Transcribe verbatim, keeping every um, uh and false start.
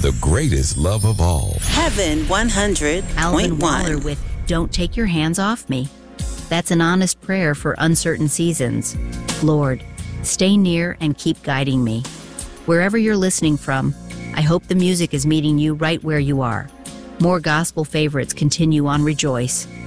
the greatest love of all. Heaven one hundred point one. Alvin Waller with Don't Take Your Hands Off Me. That's an honest prayer for uncertain seasons. Lord, stay near and keep guiding me. Wherever you're listening from, I hope the music is meeting you right where you are. More gospel favorites continue on Rejoice.